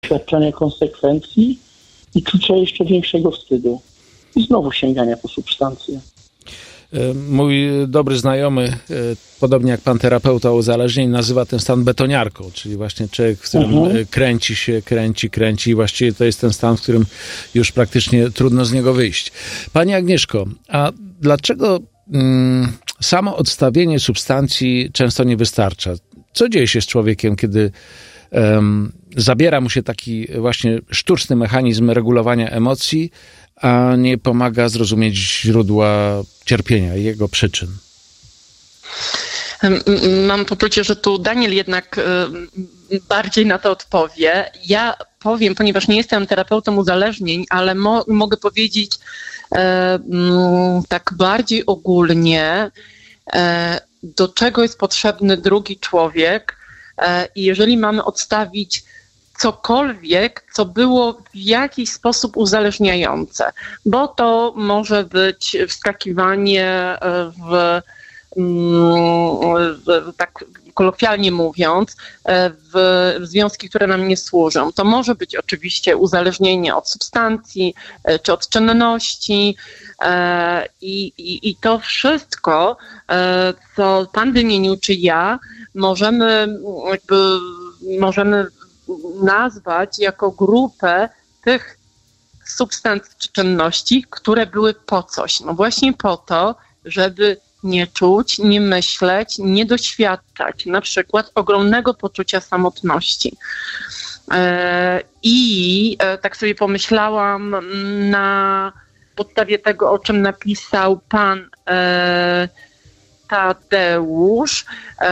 doświadczania konsekwencji i czucia jeszcze większego wstydu. I znowu sięgania po substancje. Mój dobry znajomy, podobnie jak pan terapeuta uzależnień, nazywa ten stan betoniarką, czyli właśnie człowiek, w którym kręci się, kręci i właściwie to jest ten stan, w którym już praktycznie trudno z niego wyjść. Pani Agnieszko, a dlaczego samo odstawienie substancji często nie wystarcza? Co dzieje się z człowiekiem, kiedy zabiera mu się taki właśnie sztuczny mechanizm regulowania emocji, a nie pomaga zrozumieć źródła cierpienia i jego przyczyn? Mam poczucie, że tu Daniel jednak bardziej na to odpowie. Ja powiem, ponieważ nie jestem terapeutą uzależnień, ale mogę powiedzieć tak bardziej ogólnie, do czego jest potrzebny drugi człowiek i jeżeli mamy odstawić cokolwiek, co było w jakiś sposób uzależniające, bo to może być wskakiwanie w tak kolokwialnie mówiąc, w związki, które nam nie służą. To może być oczywiście uzależnienie od substancji czy od czynności i to wszystko, co pan wymienił, czy ja, możemy nazwać jako grupę tych substancji czy czynności, które były po coś. No właśnie po to, żeby nie czuć, nie myśleć, nie doświadczać na przykład ogromnego poczucia samotności. I tak sobie pomyślałam na podstawie tego, o czym napisał pan Tadeusz,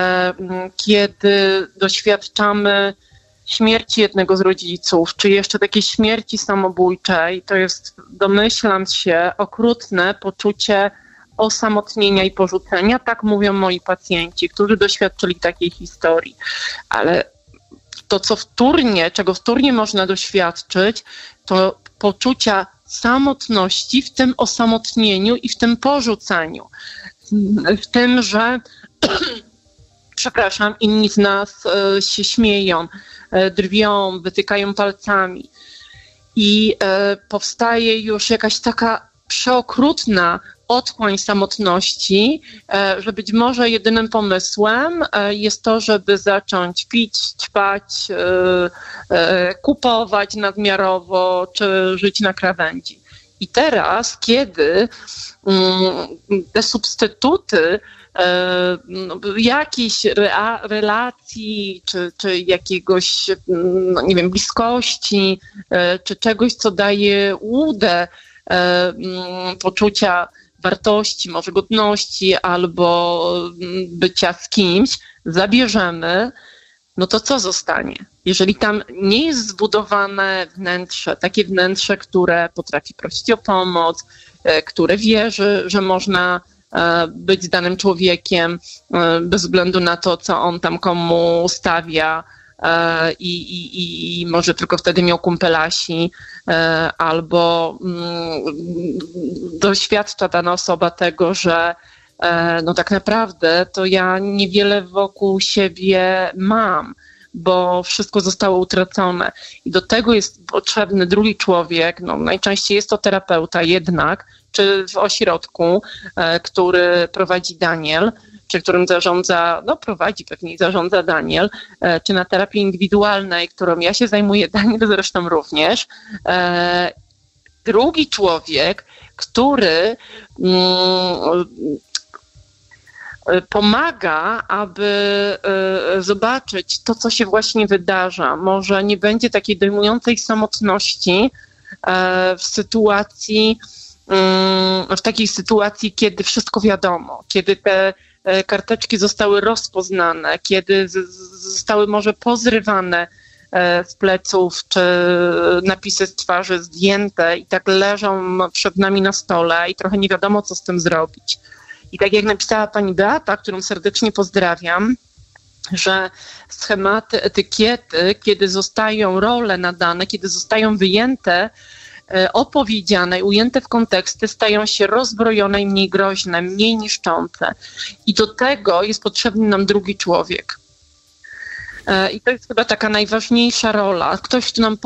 kiedy doświadczamy śmierci jednego z rodziców, czy jeszcze takiej śmierci samobójczej, to jest, domyślam się, okrutne poczucie osamotnienia i porzucenia. Tak mówią moi pacjenci, którzy doświadczyli takiej historii. Ale to, czego wtórnie można doświadczyć, to poczucia samotności w tym osamotnieniu i w tym porzuceniu. W tym, że przepraszam, inni z nas się śmieją, drwią, wytykają palcami i powstaje już jakaś taka przeokrutna otchłań samotności, że być może jedynym pomysłem jest to, żeby zacząć pić, ćpać, kupować nadmiarowo, czy żyć na krawędzi. I teraz, kiedy te substytuty jakiejś relacji, czy jakiegoś, nie wiem, bliskości, czy czegoś, co daje łudę poczucia wartości, może godności, albo bycia z kimś, zabierzemy, no to co zostanie? Jeżeli tam nie jest zbudowane wnętrze, takie wnętrze, które potrafi prosić o pomoc, które wierzy, że można być z danym człowiekiem bez względu na to, co on tam komu stawia i może tylko wtedy miał kumpelasi, albo doświadcza dana osoba tego, że no tak naprawdę to ja niewiele wokół siebie mam, bo wszystko zostało utracone. I do tego jest potrzebny drugi człowiek, no najczęściej jest to terapeuta jednak, czy w ośrodku, który prowadzi Daniel, czy którym zarządza, no prowadzi pewnie i zarządza Daniel, czy na terapii indywidualnej, którą ja się zajmuję, Daniel zresztą również. Drugi człowiek, który pomaga, aby zobaczyć to, co się właśnie wydarza. Może nie będzie takiej dojmującej samotności w takiej sytuacji, kiedy wszystko wiadomo, kiedy te karteczki zostały rozpoznane, kiedy zostały może pozrywane z pleców, czy napisy z twarzy zdjęte i tak leżą przed nami na stole i trochę nie wiadomo, co z tym zrobić. I tak jak napisała pani Beata, którą serdecznie pozdrawiam, że schematy, etykiety, kiedy zostają role nadane, kiedy zostają wyjęte, opowiedziane i ujęte w konteksty, stają się rozbrojone i mniej groźne, mniej niszczące. I do tego jest potrzebny nam drugi człowiek. I to jest chyba taka najważniejsza rola. Ktoś, kto nam